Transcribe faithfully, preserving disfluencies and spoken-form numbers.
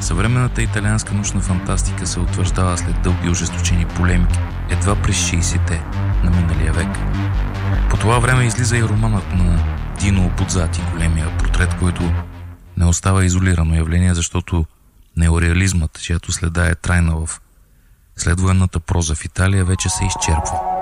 Съвременната италианска научна фантастика се утвърждава след дълги ожесточени полемики едва през шейсетте на миналия век. По това време излиза и романът на Дино Будзати, големия портрет, който не остава изолирано явление, защото неореализмът, чиято следа е трайна в следвоенната проза в Италия, вече се изчерпва.